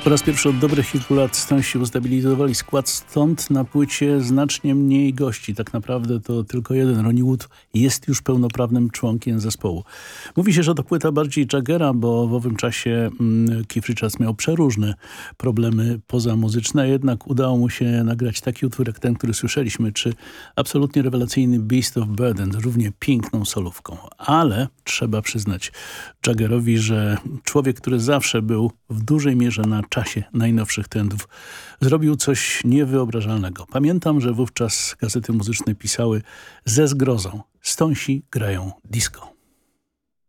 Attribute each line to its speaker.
Speaker 1: Po raz pierwszy od dobrych kilku lat Stonesi ustabilizowali skład, stąd na płycie znacznie mniej gości. Tak naprawdę to tylko jeden. Ronnie Wood jest już pełnoprawnym członkiem zespołu. Mówi się, że to płyta bardziej Jaggera, bo w owym czasie Keith Richards miał przeróżne problemy pozamuzyczne, jednak udało mu się nagrać taki utwór jak ten, który słyszeliśmy, czy absolutnie rewelacyjny Beast of Burden, równie piękną solówką. Ale trzeba przyznać Jaggerowi, że człowiek, który zawsze był w dużej mierze na czasie najnowszych trendów, zrobił coś niewyobrażalnego. Pamiętam, że wówczas gazety muzyczne pisały ze zgrozą: Stonesi grają disco.